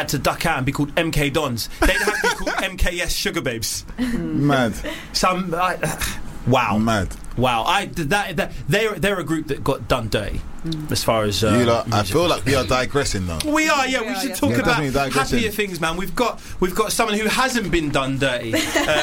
had to duck out and be called MK Dons. They'd have to be called MKS Sugar Babes. Mad. Wow. Mad. Wow. They're a group that got done dirty. As far as I feel like we are digressing now. We are, yeah. We should talk about happier things, man. We've got someone who hasn't been done dirty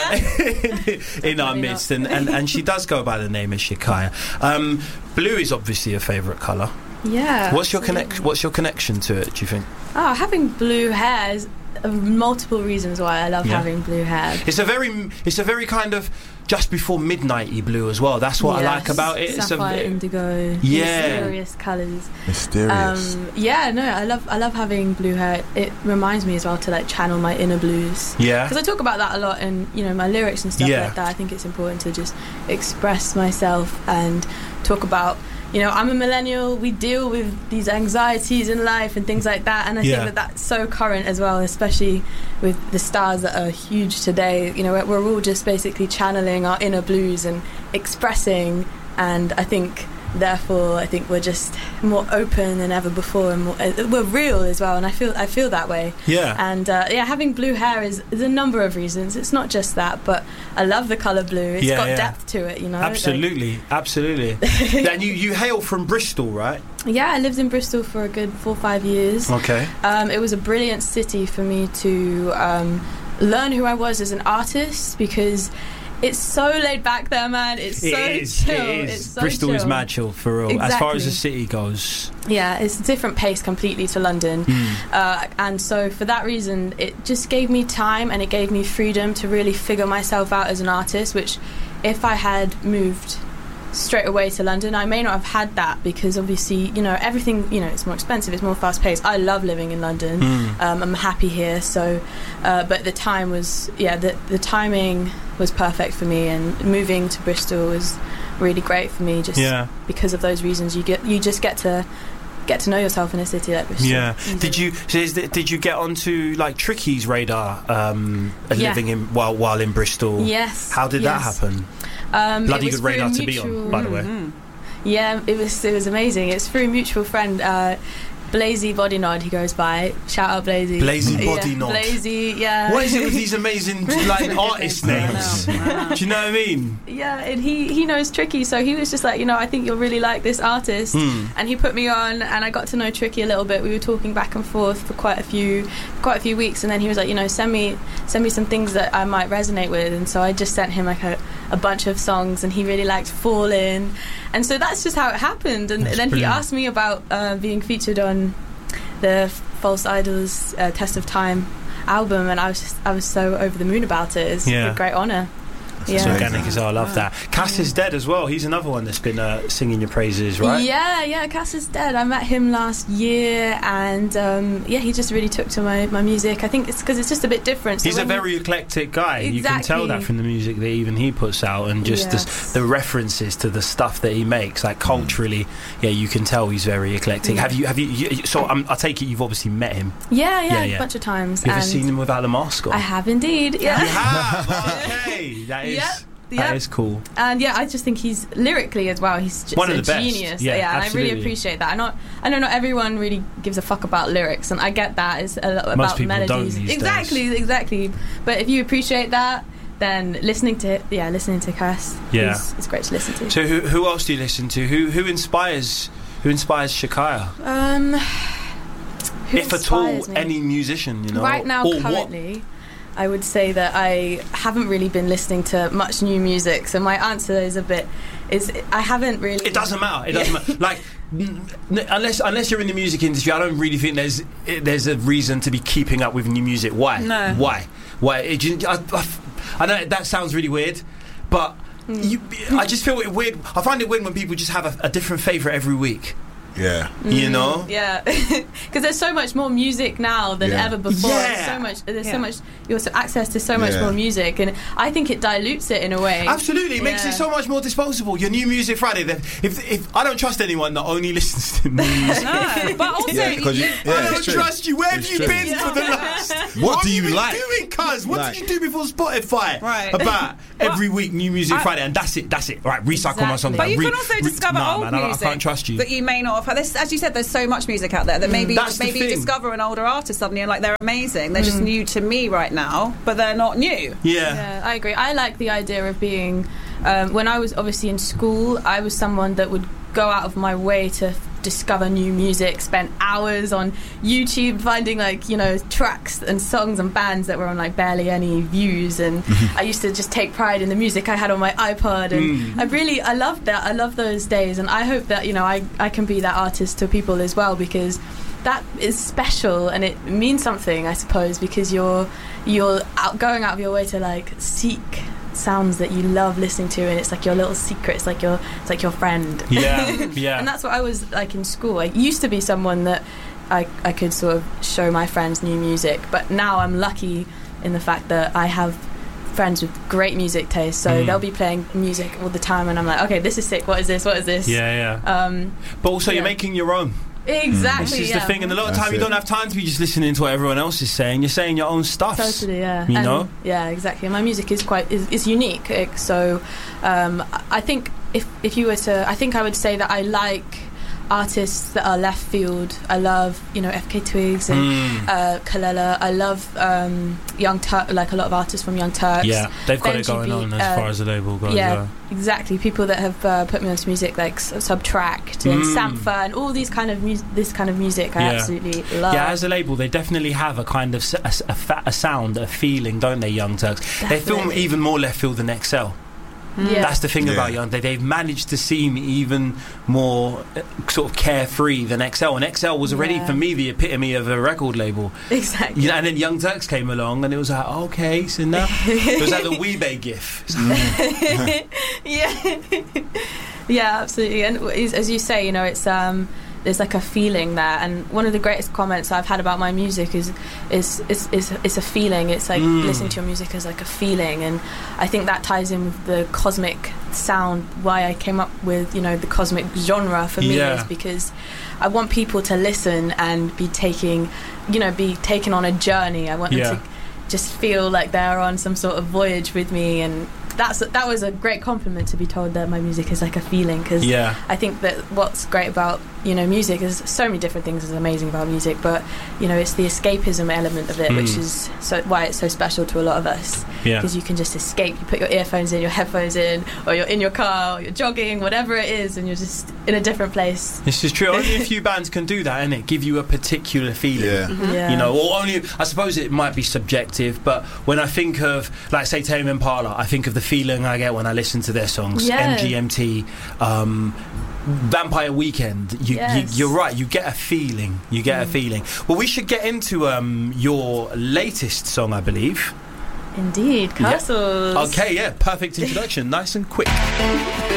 in our midst, and she does go by the name of Shakaya. Blue is obviously a favourite colour. Yeah. What's your connection to it? Do you think? Oh, having blue hair is multiple reasons why I love having blue hair. It's a very kind of just before midnighty blue as well. That's what I like about it. Sapphire, indigo, mysterious colours. Mysterious. I love having blue hair. It reminds me as well to like channel my inner blues. Yeah. Because I talk about that a lot in my lyrics and stuff like that. I think it's important to just express myself and talk about. I'm a millennial. We deal with these anxieties in life and things like that, and I think that that's so current as well, especially with the stars that are huge today. We're all just basically channeling our inner blues and expressing, and I think we're just more open than ever before, and we're real as well. And I feel that way. Yeah. And having blue hair is a number of reasons. It's not just that, but I love the colour blue. It's got depth to it. Absolutely. And you hail from Bristol, right? Yeah, I lived in Bristol for a good 4 or 5 years. Okay. It was a brilliant city for me to learn who I was as an artist, because it's so laid back there, man. It's so chill. It is. It's so Bristol chill. is mad chill, for real. Exactly. As far as the city goes. Yeah, it's a different pace completely to London. And so for that reason, it just gave me time and it gave me freedom to really figure myself out as an artist, which if I had moved straight away to London, I may not have had that, because obviously everything it's more expensive, it's more fast paced. I love living in London. I'm happy here, so but the time was the timing was perfect for me, and moving to Bristol was really great for me, just because of those reasons. You just get to know yourself in a city like Bristol. Yeah. Did you get onto like Tricky's radar living in while in Bristol? Yes. How did that happen? Bloody good radar to be on, by the way. Yeah, it was amazing. It's through a mutual friend, Blazy Body Nod, he goes by. Shout out Blazy. Blazy Body Nod. Blazy, yeah. What is it with these amazing artist names? Do you know what I mean? Yeah, and he knows Tricky, so he was just like, I think you'll really like this artist. And he put me on, and I got to know Tricky a little bit. We were talking back and forth for quite a few weeks, and then he was like, send me some things that I might resonate with. And so I just sent him like a bunch of songs, and he really liked Fallin'. And so that's just how it happened. And then brilliant. He asked me about being featured on the False Idols Test of Time album, and I was so over the moon about it. It's a great honour. It's organic as well. I love that. Cass is Dead as well. He's another one that's been singing your praises, right? Yeah. Cass is Dead. I met him last year, and he just really took to my music. I think it's because it's just a bit different. So he's a very eclectic guy. Exactly. You can tell that from the music that even he puts out, and just the references to the stuff that he makes. Like culturally, you can tell he's very eclectic. Have you? So I take it you've obviously met him. Yeah, a bunch of times. Have you ever seen him without the mask on? I have indeed. Yeah. You have. Okay, that is. That is cool. And I just think he's lyrically as well, he's just one of the genius. Best. Yeah, and I really appreciate that. I know not everyone really gives a fuck about lyrics, and I get that. It's a lot about melodies. Don't these exactly. But if you appreciate that, then listening to Cass is great to listen to. So who else do you listen to? Who inspires Shakaya? If at all, any musician, Right now, or currently. What? I would say that I haven't really been listening to much new music, so my answer is I haven't really. It doesn't matter. It doesn't matter. Like unless you're in the music industry, I don't really think there's a reason to be keeping up with new music. Why? No. Why? I know that sounds really weird, but I just feel it weird. I find it weird when people just have a different favourite every week. Yeah. Yeah. Because there's so much more music now than ever before. Yeah. There's so much you have access to so much more music, and I think it dilutes it in a way. Absolutely. It makes it so much more disposable. Your New Music Friday, if I don't trust anyone that only listens to new music. No, but also I don't trust you. Where have you been for the last? What do you like? Doing, cuz? What did you do before Spotify? Right. About every week New Music Friday, and that's it. Right, recycle my songs. But you can also discover old music I can't trust you. that you may not have Like this, as you said, there's so much music out there that maybe you discover an older artist suddenly and like they're amazing. They're just new to me right now, but they're not new. Yeah, I agree. I like the idea of being. When I was obviously in school, I was someone that would go out of my way to discover new music, spend hours on YouTube finding tracks and songs and bands that were on like barely any views, and I used to just take pride in the music I had on my iPod, and I loved that. I love those days, and I hope that I can be that artist to people as well, because that is special and it means something, I suppose, because you're going out of your way to like seek sounds that you love listening to, and it's like your little secret. It's like your friend. Yeah. And that's what I was like in school. I used to be someone that I could sort of show my friends new music, but now I'm lucky in the fact that I have friends with great music taste, so they'll be playing music all the time, and I'm like, okay, this is sick. What is this? But also you're making your own. Exactly. This is the thing, and a lot of time you don't have time to be just listening to what everyone else is saying. You're saying your own stuff. Totally, yeah. You know? Yeah, exactly. My music is unique. So I think if you were to, I think I would say that I like artists that are left field. I love FK Twigs and Kalela. I love Young Turk, like a lot of artists from Young Turks. Yeah, they've got it going on as far as the label goes. Yeah, exactly. People that have put me onto music like Subtract and Sampha and all these kind of this kind of music I absolutely love. Yeah, as a label they definitely have a kind of a sound, a feeling, don't they, Young Turks? Definitely. They film even more left field than XL. Yeah. That's the thing about Young. They've managed to seem even more sort of carefree than XL, and XL was already for me the epitome of a record label. Exactly. And then Young Turks came along, and it was like, okay, so now it was like the Weebay gif. Yeah, absolutely. And as you say, it's there's like a feeling there, and one of the greatest comments I've had about my music is a feeling. It's like listening to your music as like a feeling, and I think that ties in with the cosmic sound. Why I came up with the cosmic genre for me is because I want people to listen and be taken on a journey. I want them to just feel like they're on some sort of voyage with me, and that was a great compliment to be told that my music is like a feeling, because I think that what's great about music is so many different things is amazing about music, but it's the escapism element of it which is why it's so special to a lot of us, because you can just escape. You put your earphones in, your headphones in, or you're in your car, or you're jogging, whatever it is, and you're just in a different place. This is true. Only a few bands can do that, innit? Give you a particular feeling. Or only, I suppose it might be subjective, but when I think of, like, say, Tame Impala, I think of the feeling I get when I listen to their songs. MGMT, Vampire Weekend. You're right. You get a feeling. Well, we should get into your latest song, I believe. Indeed, Castles. Okay, perfect introduction. Nice and quick.